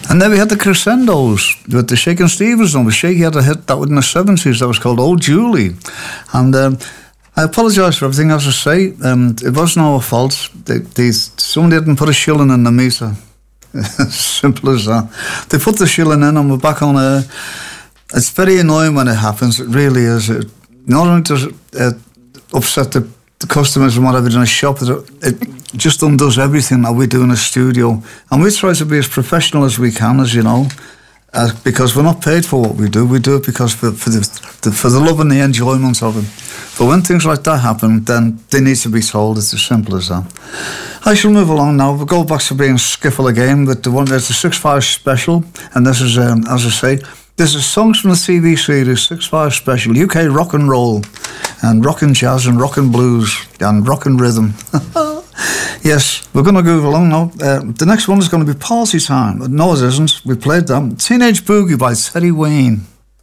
And then we had the crescendos with the Shakin' Stevens number. Shaky had a hit that was in the 70s that was called Old Julie. And I apologise for everything, as I say. It wasn't our fault. Someone didn't put a shilling in the meter. Simple as that. They put the shilling in and we're back on air. It's very annoying when it happens. It really is. Not only does it upset the customers and whatever in a shop, it just undoes everything that we do in a studio. And we try to be as professional as we can, as you know, because we're not paid for what we do. We do it because for the love and the enjoyment of it. But when things like that happen, then they need to be told. It's as simple as that. I shall move along now. We'll go back to being skiffle again with the one that's the 6-5 special. And this is, as I say, this is songs from the TV series 6-5 special, UK rock and roll, and rock and jazz and rock and blues and rock and rhythm. Yes, we're going to move along now. The next one is going to be Party Time. No, it isn't. We played them. Teenage Boogie by Teddy Wayne.